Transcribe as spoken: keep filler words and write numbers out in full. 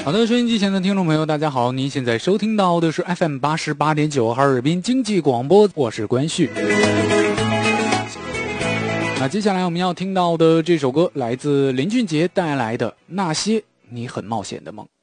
好的，收音机前的听众朋友大家好，您现在收听到的是 F M 八十八点九哈尔滨经济广播，我是关旭。那接下来我们要听到的这首歌来自林俊杰带来的《那些你很冒险的梦》。